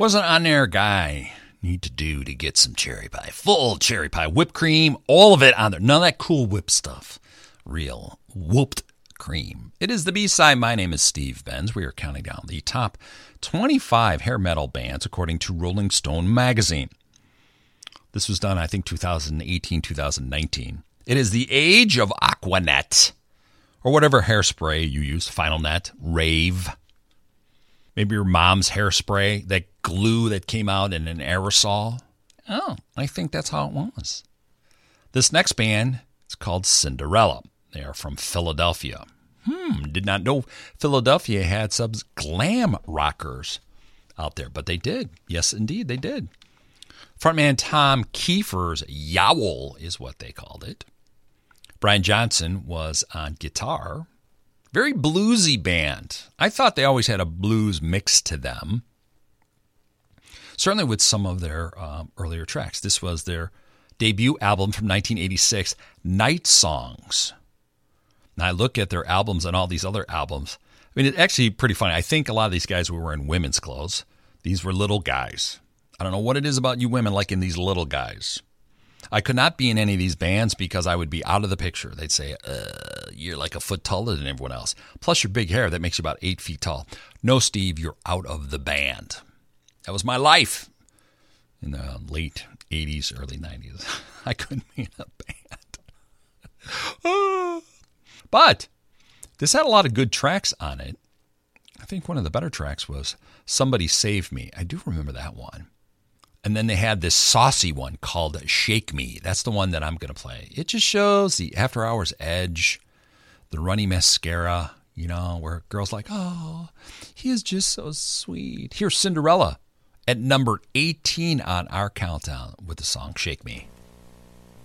What does an on-air guy need to do to get some cherry pie? Full cherry pie, whipped cream, all of it on there. None of that Cool Whip stuff. Real whooped cream. It is the B-side. My name is Steve Benz. We are counting down the top 25 hair metal bands according to Rolling Stone magazine. This was done, I think, 2018, 2019. It is the age of Aquanet, or whatever hairspray you use, Final Net, Rave. Maybe your mom's hairspray, that glue that came out in an aerosol. Oh, I think that's how it was. This next band is called Cinderella. They are from Philadelphia. Did not know Philadelphia had some glam rockers out there, but they did. Yes, indeed, they did. Frontman Tom Kiefer's Yowl is what they called it. Brian Johnson was on guitar. Very bluesy band. I thought they always had a blues mix to them. Certainly with some of their earlier tracks. This was their debut album from 1986, Night Songs. Now I look at their albums and all these other albums. I mean, it's actually pretty funny. I think a lot of these guys were wearing women's clothes. These were little guys. I don't know what it is about you women liking these little guys. I could not be in any of these bands because I would be out of the picture. They'd say, you're like a foot taller than everyone else. Plus your big hair, that makes you about 8 feet tall. No, Steve, you're out of the band. That was my life in the late 80s, early 90s. I couldn't be in a band. But this had a lot of good tracks on it. I think one of the better tracks was Somebody Save Me. I do remember that one. And then they had this saucy one called Shake Me. That's the one that I'm going to play. It just shows the after hours edge, the runny mascara, you know, where girls like, oh, he is just so sweet. Here's Cinderella at number 18 on our countdown with the song Shake Me.